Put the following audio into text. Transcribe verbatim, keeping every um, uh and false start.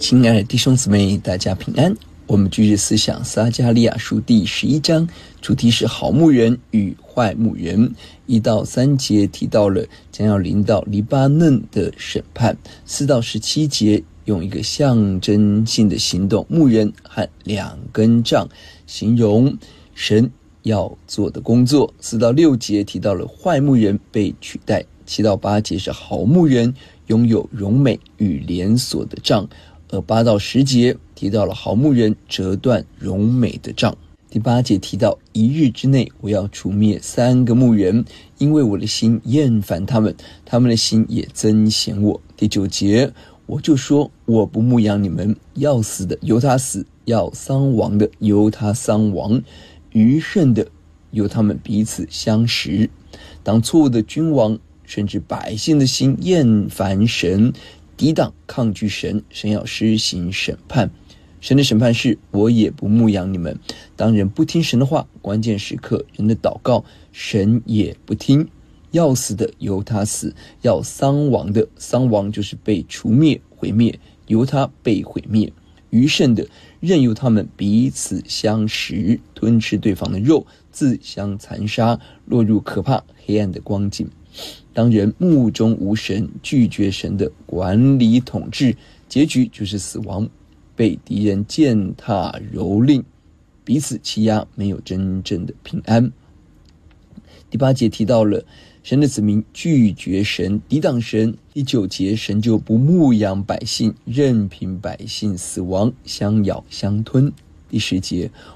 亲爱的弟兄姊妹，大家平安。我们继续思想撒迦利亚书第十一章，主题是好牧人与坏牧人。一到三节提到了将要临到黎巴嫩的审判，四到十七节用一个象征性的行动，牧人和两根杖，形容神要做的工作。四到六节提到了坏牧人被取代，七到八节是好牧人拥有荣美与连锁的杖，而八到十节提到了好牧人折断荣美的杖。第八节提到一日之内我要除灭三个牧人，因为我的心厌烦他们，他们的心也憎嫌我。第九节我就说，我不牧养你们，要死的由他死，要丧亡的由他丧亡，余剩的由他们彼此相识。当错误的君王甚至百姓的心厌烦神，抵挡抗拒神，神要施行审判。神的审判是我也不牧养你们。当人不听神的话，关键时刻人的祷告神也不听，要死的由他死，要丧亡的，丧亡就是被除灭毁灭，由他被毁灭，余剩的任由他们彼此相食，吞吃对方的肉，自相残杀，落入可怕黑暗的光景。当人目中无神，拒绝神的管理统治，结局就是死亡，被敌人践踏蹂躏，彼此欺压，没有真正的平安。第八节提到了神的子民拒绝神，抵挡神。第九节神就不牧养百姓，任凭百姓死亡，相咬相吞。第十节